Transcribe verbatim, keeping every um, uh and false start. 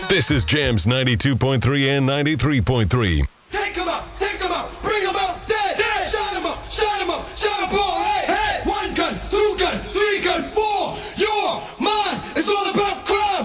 This is Jams ninety-two point three and ninety-three point three.